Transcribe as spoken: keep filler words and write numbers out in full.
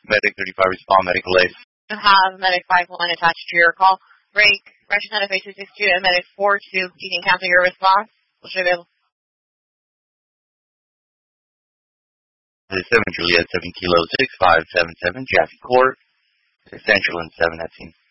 Medic thirty-five, respond, medical aid. You have Medic five one attached to your call. Break, Russian Santa Fe two six two, and Medic four two. You can cancel your response. We'll show you. seven Juliet seven Kilo six five seven seven, Jaffe Court, Central and seven, that's